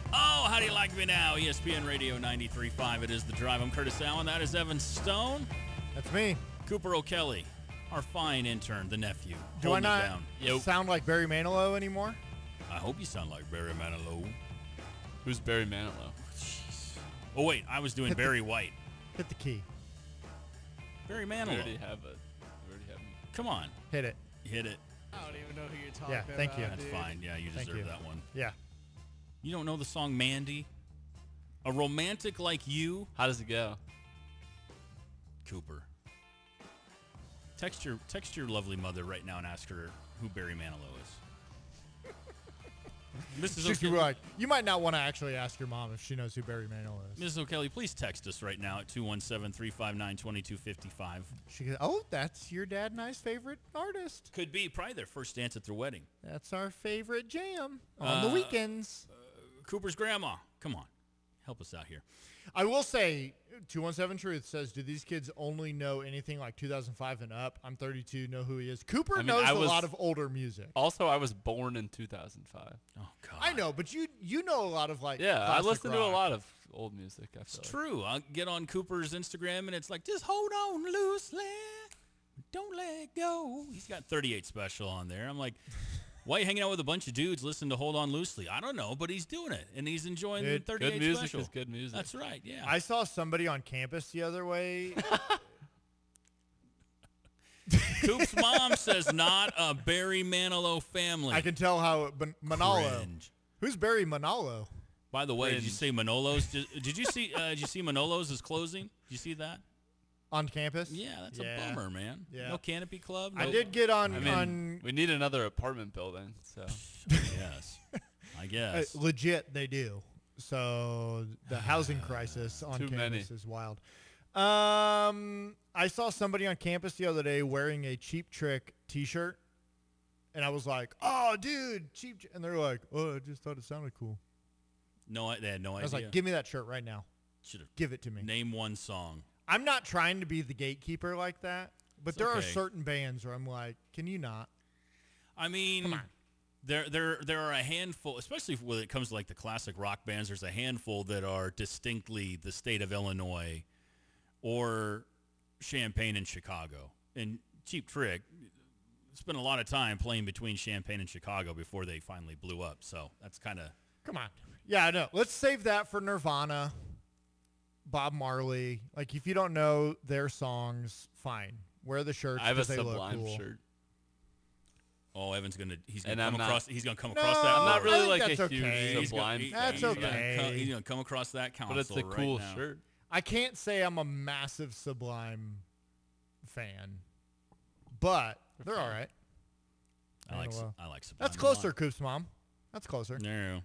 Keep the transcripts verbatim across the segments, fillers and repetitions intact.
Oh, how do you like me now? E S P N Radio ninety-three point five. It is The Drive. I'm Curtis Allen. That is Evan Stone. That's me. Cooper O'Kelly, our fine intern, the nephew. Do I not down. Yep. sound like Barry Manilow anymore? I hope you sound like Barry Manilow. Who's Barry Manilow? Oh, wait. I was doing Hit the- Barry White. Hit the key. Barry We already Manilow. have it. We already have. Come on. Hit it. Hit it. I don't even know who you're talking Yeah, about. thank you. That's dude. fine. Yeah, you Thank deserve you. that one. Yeah. You don't know the song Mandy? A romantic like you, How does it go? Cooper. Text your text your lovely mother right now and ask her who Barry Manilow is. Missus She's O'Kelly, like, you might not want to actually ask your mom if she knows who Barry Manilow is. Missus O'Kelly, please text us right now at two one seven, three five nine, two two five five. She goes, oh, that's your dad and I's favorite artist. Could be probably their first dance at their wedding. That's our favorite jam on Uh, the weekends. Cooper's grandma. Come on. Help us out here. I will say, two one seven Truth says, do these kids only know anything like two thousand five and up? I'm thirty-two, know who he is. Cooper I mean, knows I a was- lot of older music. Also, I was born in two thousand five. Oh, God. I know, but you you know a lot of like Yeah, I classic listen to a rock. lot of old music. I feel It's like. true. I'll get on Cooper's Instagram and it's like, just hold on loosely. Don't let go. He's got thirty-eight Special on there. I'm like, why are you hanging out with a bunch of dudes listening to Hold On Loosely? I don't know, but he's doing it, and he's enjoying Dude, the thirty-eight Good music Special. is good music. That's right, yeah. I saw somebody on campus the other way. Coop's mom says not a Barry Manilow family. I can tell how it, but Manalo. Cringe. Who's Barry Manalo? By the way, did you Cringe. say Manolo's? Did, did you see? Uh, did you see Manolo's is closing? Did you see that? On campus? Yeah, that's Yeah. a bummer, man. Yeah. No Canopy Club. I no- did get on I mean, on we need another apartment building. So Yes, I uh, guess. legit. They do. So the housing crisis on Too campus many. is wild. Um, I saw somebody on campus the other day wearing a Cheap Trick T-shirt, and I was like, "Oh, dude, Cheap!" Tr-" And they're like, "Oh, I just thought it sounded cool." No, they had no I was idea. like, "Give me that shirt right now. Should have Give it to me." name one song. I'm not trying to be the gatekeeper like that, but It's there are okay. certain bands where I'm like, "Can you not?" I mean, Come on. there there there are a handful, especially when it comes to like the classic rock bands. There's a handful that are distinctly the state of Illinois or Champaign and Chicago. And Cheap Trick spent a lot of time playing between Champaign and Chicago before they finally blew up. So that's kind of Come on. Yeah, I know. Let's save that for Nirvana, Bob Marley. Like, if you don't know their songs, fine. Wear the shirts I have a 'cause they look Sublime cool. shirt. oh, Evan's gonna he's gonna And come I'm not- across he's gonna come No, across that. I'm not I board. really think like that's a okay. huge He's gonna- Sublime he- fan. That's he's gonna okay. come- He's gonna come across that console. But it's a right cool now. shirt. I can't say I'm a massive Sublime fan, but they're all right. I like Oh, well. I like Sublime That's a closer, lot. Coops Mom. That's closer. No.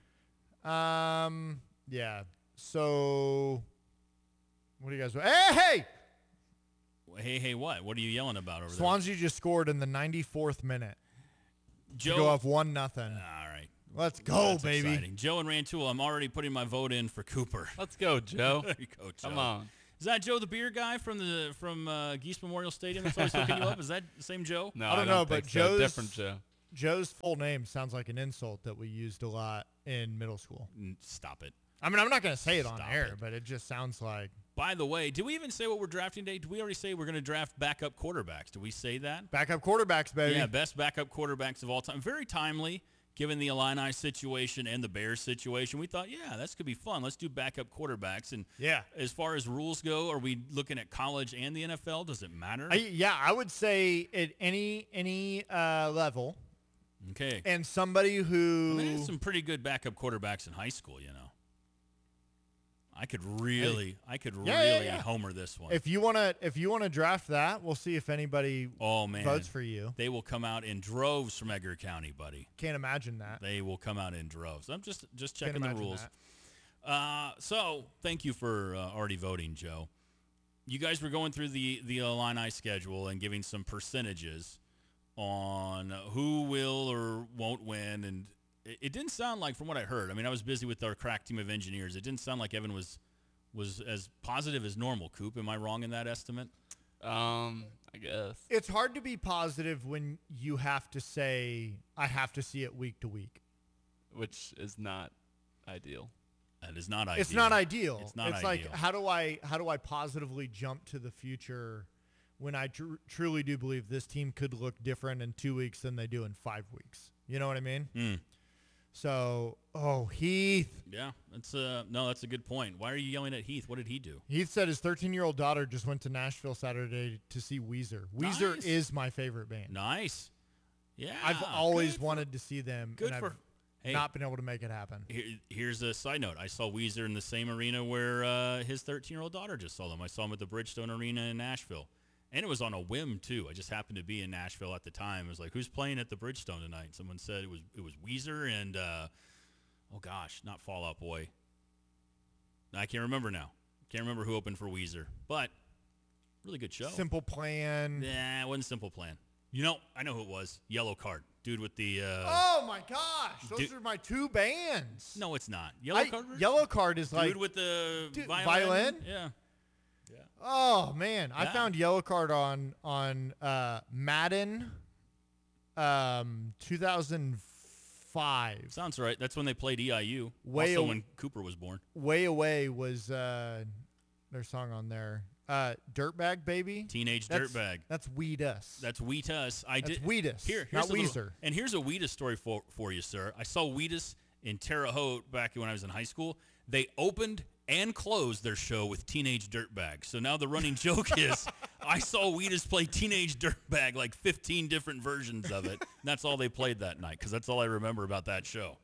Um, yeah. So, what do you guys? Hey, hey! Hey, hey, what? What are you yelling about over Swansea just scored in the ninety-fourth minute. there? To Joe. go up one nothing. All right. Let's go, That's baby. exciting. Joe and Rantoul, I'm already putting my vote in for Cooper. Let's go, Joe. There you go, Joe. Come on. Is that Joe the beer guy from the from uh, Geese Memorial Stadium that's always hooking you up? Is that the same Joe? No, I don't know, but think so. Joe's- different Joe. Joe's full name sounds like an insult that we used a lot in middle school. Mm, Stop it. I mean, I'm not going to say it on Stop air, it. but it just sounds like By the way, did we even say what we're drafting today? Did we already say we're going to draft backup quarterbacks? Did we say that? backup quarterbacks, baby. Yeah, best backup quarterbacks of all time. Very timely, given the Illini situation and the Bears situation. We thought, yeah, this could be fun. Let's do backup quarterbacks. And Yeah. as far as rules go, are we looking at college and the N F L? Does it matter? I, yeah, I would say at any any uh, level, okay. and somebody who I mean, there's some pretty good backup quarterbacks in high school, you know. I could really, I could Yeah, yeah, really yeah. homer this one. if you want to if you want to draft that, we'll see if anybody oh man, votes for you. They will come out in droves from Edgar County, buddy. Can't imagine that. They will come out in droves. I'm just just Can't checking the imagine rules. that. Uh, so thank you for uh, already voting, Joe. You guys were going through the the Illini schedule and giving some percentages on who will or won't win, and it, it didn't sound like, from what I heard, I mean, I was busy with our crack team of engineers. It didn't sound like Evan was was as positive as normal. Coop, am I wrong in that estimate? Um, I guess. It's hard to be positive when you have to say I have to see it week to week. Which is not ideal. That is not ideal. It's not ideal. It's not like ideal. how do I how do I positively jump to the future when I tr- truly do believe this team could look different in two weeks than they do in five weeks. You know what I mean? Mm. So, oh, Heath. Yeah, that's uh no, that's a good point. Why are you yelling at Heath? What did he do? Heath said his thirteen-year-old daughter just went to Nashville Saturday to see Weezer. Weezer Nice. is my favorite band. Nice. Yeah. I've always good for- wanted to see them, Good and for. I've Hey, not been able to make it happen. here, here's a side note. I saw Weezer in the same arena where uh, his thirteen-year-old daughter just saw them. I saw him at the Bridgestone Arena in Nashville. And it was on a whim, too. I just happened to be in Nashville at the time. It was like, who's playing at the Bridgestone tonight? Someone said it was it was Weezer and, uh, oh, gosh, not Fall Out Boy. I can't remember now. Can't remember who opened for Weezer. But really good show. Simple Plan. Nah, it wasn't Simple Plan. You know, I know who it was. Yellow Card. Dude with the... Uh, Oh, my gosh. Those Dude- are my two bands. No, it's not. Yellow I- Card? Yellow Card is Dude like, with the Dude, violin? violin? Yeah. oh, man. I Yeah. found Yellow Card on on uh, Madden um, two thousand five. Sounds right. That's when they played E I U. Way also aw- when Cooper was born. Way Away was uh, their song on there. Uh, Dirtbag Baby. Teenage That's- Dirtbag. That's Weed Us. That's Wheatus. I That's did. Weedus, Here, not here's a little- Weezer. and here's a Wheatus story for, for you, sir. I saw Wheatus in Terre Haute back when I was in high school. They opened and closed their show with Teenage Dirtbag. So now the running joke is I saw Wheatus play Teenage Dirtbag, like fifteen different versions of it. And that's all they played that night because that's all I remember about that show.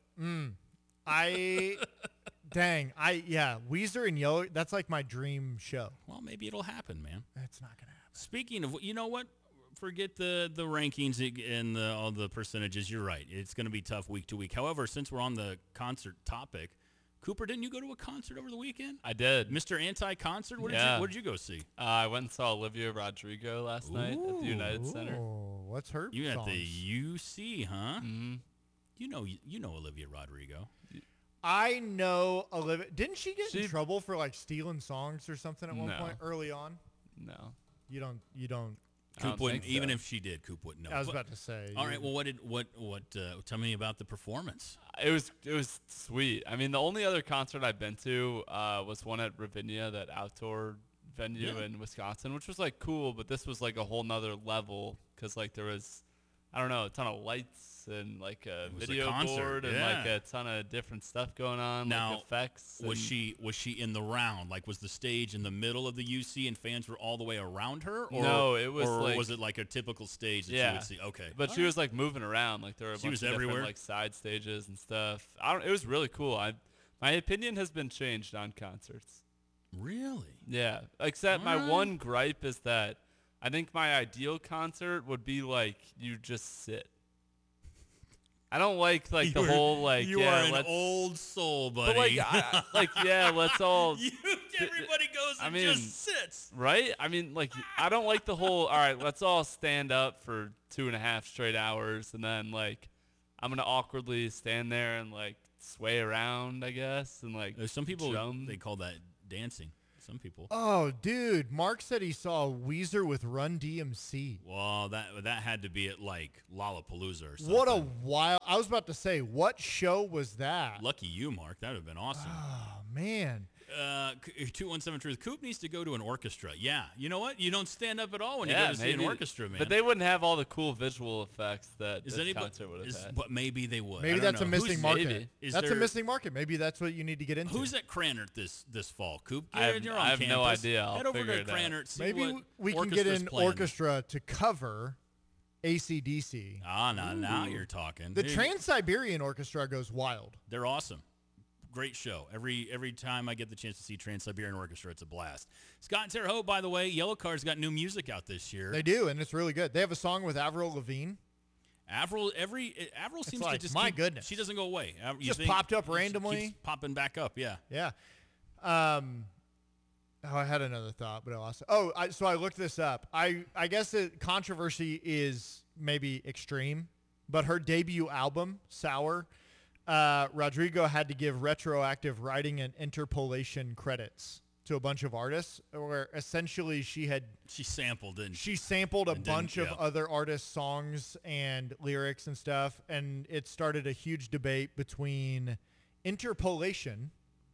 I, dang, I yeah, Weezer and Yellow. That's like my dream show. Well, maybe it'll happen, man. That's not gonna happen. Speaking of, you know what? Forget the the rankings and the, all the percentages. You're right. It's going to be tough week to week. However, since we're on the concert topic, Cooper, didn't you go to a concert over the weekend? I did. Mister Anti-Concert? What did Yeah. you What did you go see? Uh, I went and saw Olivia Rodrigo last night at the United Center. Ooh, what's her You at songs? the U C, huh? hmm You know you know Olivia Rodrigo. I know Olivia. Didn't she get in She- trouble for like stealing songs or something at one No. point early on? No. You don't. You don't. I don't Coop wouldn't. think Even so. if she did, Coop wouldn't know. I was But- about to say. all you- right. Well, what did what what? Uh, tell me about the performance. It was it was sweet. I mean, the only other concert I've been to uh, was one at Ravinia, that outdoor venue Yeah. in Wisconsin, which was like cool. But this was like a whole nother level because like there was, I don't know, a ton of lights and like a It was a video concert, board and like yeah. a ton of different stuff going on, Now, like effects. Was and- she was she in the round? Like, was the stage in the middle of the U C and fans were all the way around her? Or, No, it was or like- was it like a typical stage that you Yeah. would see? Okay, But All she right. was like moving around, like there were a She bunch was of different everywhere? like side stages and stuff. I don't. It was really cool. I, my opinion has been changed on concerts. really. Yeah, except my Alright. one gripe is that I think my ideal concert would be like you just sit. I don't like like the You're- whole like you yeah are an let's, old soul, buddy. but like I, like yeah let's all you, everybody goes I and mean, just sits. right. I mean like I don't like the whole all right let's all stand up for two and a half straight hours and then like I'm gonna awkwardly stand there and like sway around I guess and like There's some people drum. they call that dancing. Some people. Oh, dude, Mark said he saw Weezer with Run D M C. Well, that that had to be at like Lollapalooza or something. What a wild! I was about to say, what show was that? Lucky you, Mark. That would have been awesome. Oh man, Uh, two one seven Truth. Coop needs to go to an orchestra. Yeah. You know what? You don't stand up at all when you yeah go to see maybe, an orchestra, man. but they wouldn't have all the cool visual effects that is this anybody? concert would have Is, had. but maybe they would. I maybe don't that's a know. missing Who's, market. maybe. Is That's there- a missing market. Maybe that's what you need to get into. Who's at Cranert this this fall? Coop, I have- You're- you're on I have no campus. idea. I'll Head over figure to it out. Cranert. See Maybe what w- we can get orchestra's an playing. orchestra to cover A C D C. Ah, now, now you're talking. The Dude, Trans-Siberian Orchestra goes wild. They're awesome. Great show. Every every time I get the chance to see Trans-Siberian Orchestra, it's a blast. Scott and Terre Haute, by the way, Yellow Card's got new music out this year. They do, and it's really good. They have a song with Avril Lavigne. Avril, every Avril seems like, to just my keep, goodness. She doesn't go away. Av- you Just think- popped up she randomly. keeps popping back up. Yeah. Yeah. Um, oh, I had another thought, but I lost it. Oh, I, so I looked this up. I, I guess the controversy is maybe extreme, but her debut album, Sour, uh, Rodrigo had to give retroactive writing and interpolation credits to a bunch of artists, where essentially she had She sampled, didn't she? she sampled a And didn't- bunch of yeah. other artists' songs and lyrics and stuff, and it started a huge debate between interpolation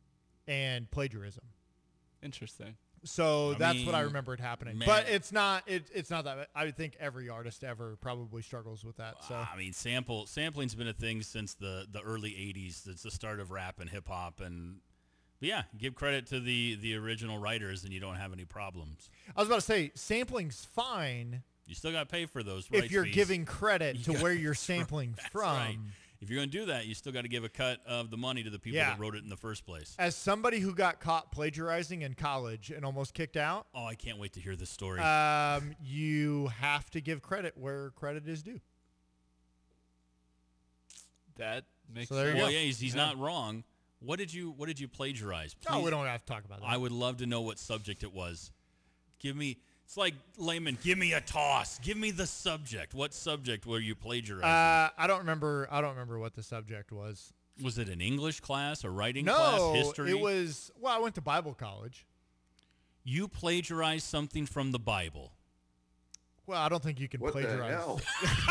and plagiarism. Interesting. So I that's what I mean, remembered happening. man. But it's not it, it's not that I think every artist ever probably struggles with that. So I mean, sample sampling's been a thing since the, the early eighties. It's the start of rap and hip hop, and but yeah, give credit to the the original writers, and you don't have any problems. I was about to say sampling's fine You still got to pay for those if rights you're fees. giving credit You to got- where you're sampling That's from. right. If you're going to do that, you still got to give a cut of the money to the people Yeah. that wrote it in the first place. As somebody who got caught plagiarizing in college and almost kicked out, Oh, I can't wait to hear this story. um, you have to give credit where credit is due. That makes So there you sense. go. well, yeah, he's, he's Yeah. not wrong. What did you What did you plagiarize? No, Please- we don't have to talk about that. I would love to know what subject it was. Give me. It's like layman. Give me a toss. Give me the subject. What subject were you plagiarizing? Uh, I don't remember. I don't remember what the subject was. was it an English class, a writing No, class, history? it was. Well, I went to Bible college. You plagiarized something from the Bible. Well, I don't think you can What the plagiarize. hell?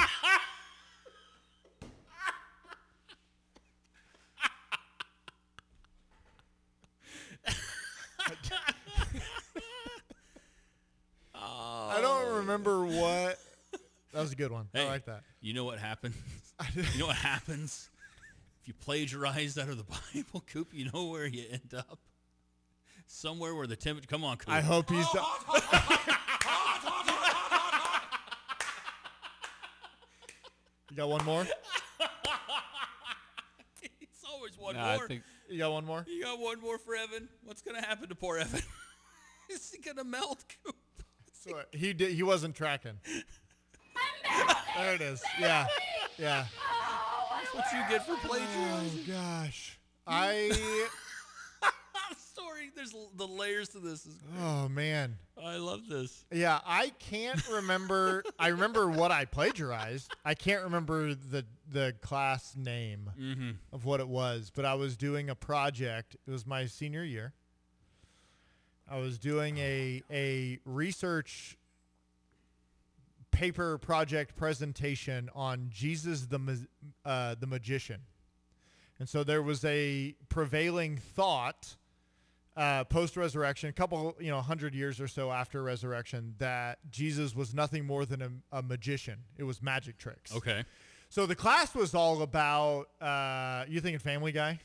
I don't remember what. That was a good one. Hey, I like that. You know what happens? You know what happens if you plagiarize out of the Bible, Coop? You know where you end up? Somewhere where the temperature. Come on, Coop. I hope he's. You got one more? It's always one No, I more. think You got one more? You got one more for Evan. What's gonna happen to poor Evan? Is he gonna melt, Coop? So he did. He wasn't tracking. There it is. Yeah, yeah. That's what you get for Oh plagiarizing. gosh. I. Sorry, there's l- the layers to this. Is Oh man. I love this. Yeah, I can't remember. I remember what I plagiarized. I can't remember the the class name Mm-hmm. of what it was, but I was doing a project. It was my senior year. I was doing a a research paper project presentation on Jesus the Ma- uh, the magician, and so there was a prevailing thought uh, post resurrection, a couple you know hundred years or so after resurrection, that Jesus was nothing more than a, a magician. It was magic tricks. Okay. So the class was all about, uh, you thinking Family Guy?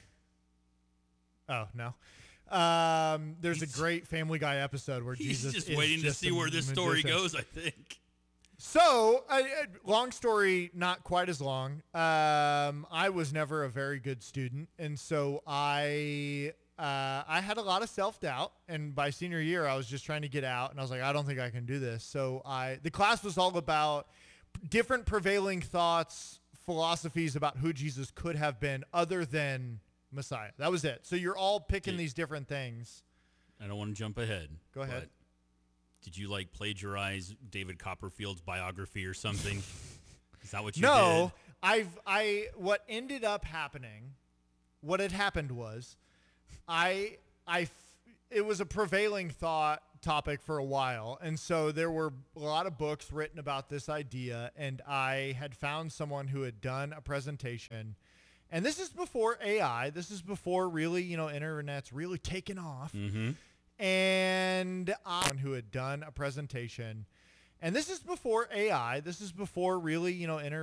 Oh, no. Um, there's He's- a great Family Guy episode where He's Jesus just is waiting just to see a where this story magician. goes, I think. So, uh, uh, long story, not quite as long. Um, I was never a very good student, and so I uh, I had a lot of self-doubt, and by senior year, I was just trying to get out, and I was like, I don't think I can do this. So I the class was all about different prevailing thoughts, philosophies about who Jesus could have been other than Messiah. That was it. So you're all picking Yeah. these different things. I don't want to jump ahead. Go ahead. but Did you like plagiarize David Copperfield's biography or something? Is that what you No, did? I've I what ended up happening, what had happened was, I I f- it was a prevailing thought topic for a while, and so there were a lot of books written about this idea, and I had found someone who had done a presentation, and this is before A I, this is before really you know internet's really taken off, Mm-hmm. and I who had done a presentation, and this is before A I, this is before really you know internet.